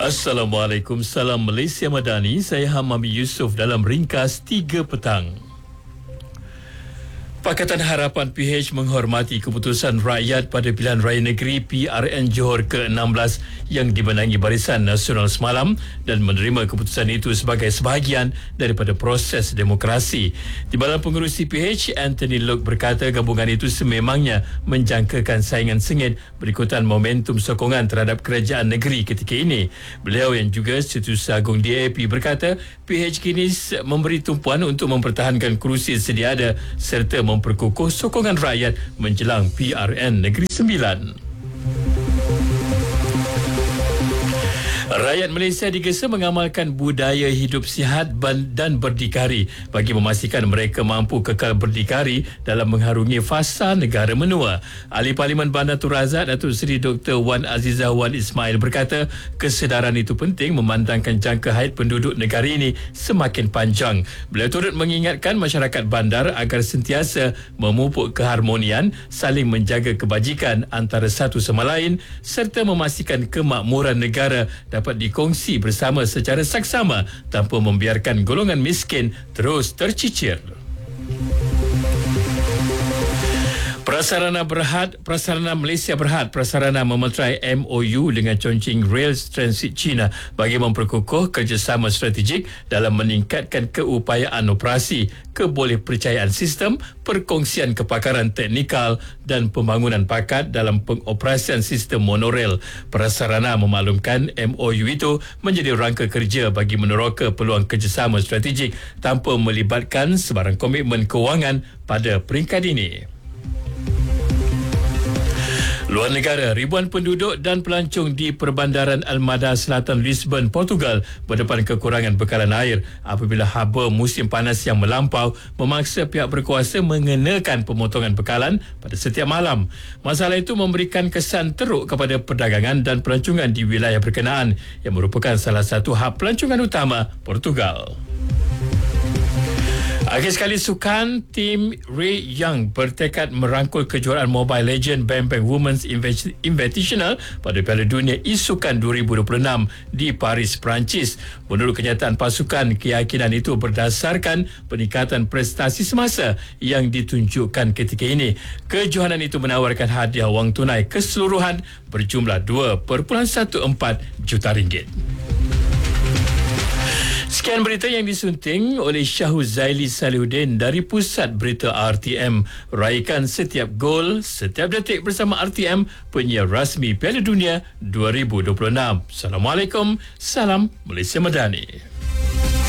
Assalamualaikum, salam Malaysia Madani. Saya Hamami Yusof dalam ringkas 3 petang. Pakatan Harapan PH menghormati keputusan rakyat pada pilihan raya negeri PRN Johor ke-16 yang dimenangi Barisan Nasional semalam dan menerima keputusan itu sebagai sebahagian daripada proses demokrasi. Timbalan pengerusi PH, Anthony Loke, berkata gabungan itu sememangnya menjangkakan saingan sengit berikutan momentum sokongan terhadap kerajaan negeri ketika ini. Beliau yang juga Setiausaha Agung DAP berkata PH kini memberi tumpuan untuk mempertahankan kerusi sedia ada serta memperkukuh sokongan rakyat menjelang PRN Negeri Sembilan. Rakyat Malaysia digesa mengamalkan budaya hidup sihat dan berdikari bagi memastikan mereka mampu kekal berdikari dalam mengharungi fasa negara menua. Ahli Parlimen Bandar Tun Razak, Datuk Seri Dr. Wan Azizah Wan Ismail berkata kesedaran itu penting memandangkan jangka haid penduduk negara ini semakin panjang. Beliau turut mengingatkan masyarakat bandar agar sentiasa memupuk keharmonian, saling menjaga kebajikan antara satu sama lain serta memastikan kemakmuran negara dapat dikongsi bersama secara saksama tanpa membiarkan golongan miskin terus tercicir. Prasarana Malaysia Berhad memeterai MOU dengan Chongqing Rail Transit China bagi memperkukuh kerjasama strategik dalam meningkatkan keupayaan operasi, kebolehpercayaan sistem, perkongsian kepakaran teknikal dan pembangunan pakat dalam pengoperasian sistem monorail. Prasarana memaklumkan MOU itu menjadi rangka kerja bagi meneroka peluang kerjasama strategik tanpa melibatkan sebarang komitmen kewangan pada peringkat ini. Luar negara, ribuan penduduk dan pelancong di perbandaran Almada Selatan Lisbon, Portugal berdepan kekurangan bekalan air apabila haba musim panas yang melampau memaksa pihak berkuasa mengenakan pemotongan bekalan pada setiap malam. Masalah itu memberikan kesan teruk kepada perdagangan dan pelancongan di wilayah berkenaan yang merupakan salah satu hub pelancongan utama Portugal. Akhir sekali sukan, tim Ray Young bertekad merangkul kejuaraan Mobile Legends Bang Bang Women's Invitational pada Piala Dunia E-Sukan 2026 di Paris, Perancis. Menurut kenyataan pasukan, keyakinan itu berdasarkan peningkatan prestasi semasa yang ditunjukkan ketika ini. Kejohanan itu menawarkan hadiah wang tunai keseluruhan berjumlah 2.14 juta ringgit. Sekian berita yang disunting oleh Syahuz Zaili Salihuddin dari Pusat Berita RTM. Raikan setiap gol, setiap detik bersama RTM, penyiar rasmi Piala Dunia 2026. Assalamualaikum, salam Malaysia Madani.